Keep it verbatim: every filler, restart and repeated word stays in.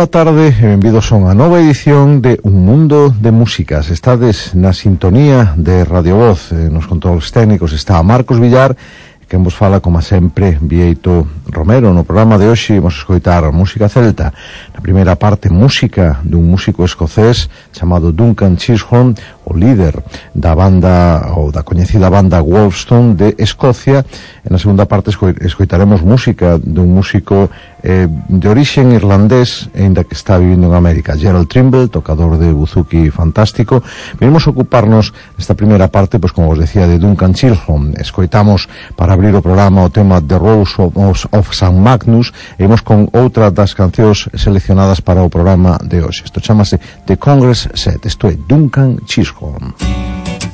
boa tarde e benvidos a unha nova edición de Un Mundo de Músicas. Estades na sintonía de Radio Voz. Eh, nos controles técnicos está Marcos Villar, quen vos fala, como sempre, Bieito Romero. No programa de hoxe vamos escoitar música celta. Na primeira parte, música dun músico escocés chamado Duncan Chisholm, o líder da banda, ou da coñecida banda Wolfstone de Escocia. E na segunda parte escoitaremos música dun músico eh, de orixen irlandés, ainda que está vivindo en América, Gerald Trimble, tocador de buzuki fantástico. Venimos a ocuparnos nesta primeira parte, pois como vos decía, de Duncan Chisholm. Escoitamos para abrir o programa o tema The Rose of, of Saint Magnus, e imos con outra das cancións seleccionadas para o programa de hoxe. Isto chamase The Congress Set, isto é Duncan Chisholm.